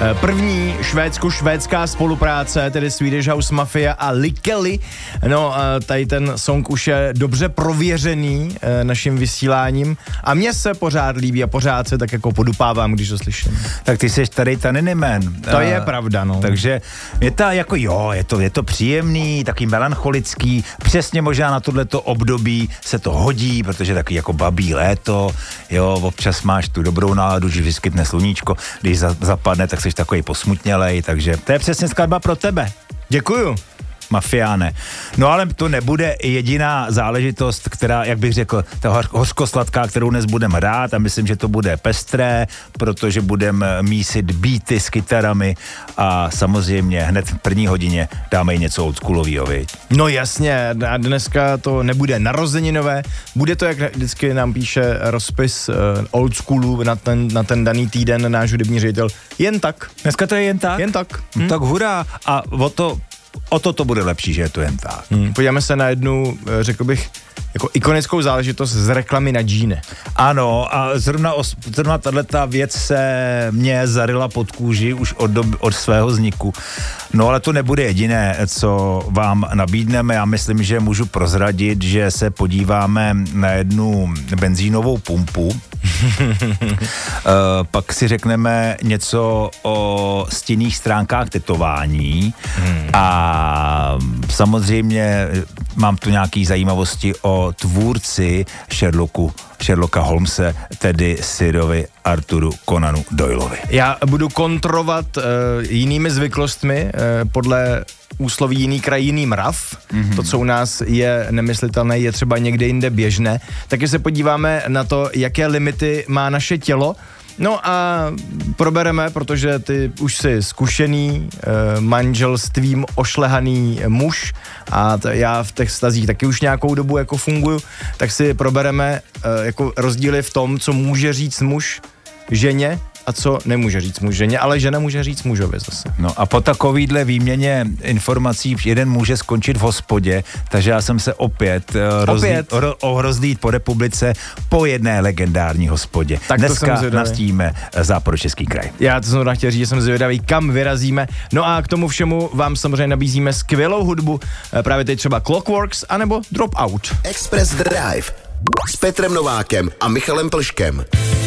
První švédsko-švédská spolupráce, tedy Swedish House Mafia a Likely. No, tady ten song už je dobře prověřený naším vysíláním a mně se pořád líbí a pořád se tak jako podupávám, když to slyším. Tak ty jsi tady Taniny Man. To je pravda, no. Takže je to jako je to příjemný, taky melancholický, přesně možná na tohleto období se to hodí, protože taky jako babí léto, jo, občas máš tu dobrou náladu, že vyskytne sluníčko, když zapadne, tak jsi takový posmutnělej, takže to je přesně skladba pro tebe. Děkuju. Mafiáne. No ale to nebude jediná záležitost, která, jak bych řekl, ta hořkosladká, kterou dnes budeme hrát a myslím, že to bude pestré, protože budeme mísit beaty s kytarami a samozřejmě hned v první hodině dáme i něco oldschoolovýho, viď? No jasně, a dneska to nebude narozeninové, bude to, jak vždycky nám píše rozpis oldschoolu na ten daný týden náš hudební ředitel, jen tak. Dneska to je jen tak? Jen tak. Tak hurá. A o to bude lepší, že je to jen tak. Podíváme se na jednu, řekl bych, jako ikonickou záležitost z reklamy na džíny. Ano, a zrovna tato věc se mě zaryla pod kůži už od svého vzniku. No ale to nebude jediné, co vám nabídneme. Já myslím, že můžu prozradit, že se podíváme na jednu benzínovou pumpu. Pak si řekneme něco o stinných stránkách tetování a samozřejmě mám tu nějaký zajímavosti o tvůrci Sherlocka Holmese, tedy Sirovi Arthuru Conanu Doyleovi. Já budu kontrovat jinými zvyklostmi, podle úsloví jiný kraj, jiný mrav. To, co u nás je nemyslitelné, je třeba někde jinde běžné. Taky se podíváme na to, jaké limity má naše tělo. No a probereme, protože ty už jsi zkušený manželstvím ošlehaný muž a já v těch vztazích taky už nějakou dobu jako funguju, tak si probereme jako rozdíly v tom, co může říct muž ženě a co nemůže říct muž ženě, ale žena může říct mužovi zase. No a po takovýhle výměně informací jeden může skončit v hospodě, takže já jsem se opět rozlít po republice po jedné legendární hospodě. Tak dneska nastíme Západočeský kraj. Já to jsem chtěl říct, že jsem zvědavý, kam vyrazíme. No a k tomu všemu vám samozřejmě nabízíme skvělou hudbu, právě teď třeba Clockworks anebo Drop Out. Express Drive s Petrem Novákem a Michalem Plškem.